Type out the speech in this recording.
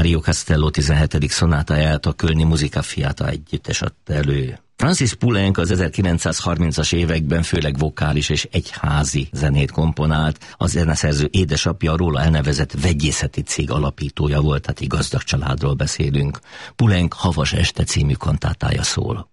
Mario Castello 17. szonátáját a Kölni Musica Fiata együttes adta elő. Francis Poulenc az 1930-as években főleg vokális és egyházi zenét komponált. A zeneszerző édesapja róla elnevezett vegyészeti cég alapítója volt, tehát egy gazdag családról beszélünk. Poulenc Havas este című kantátája szól.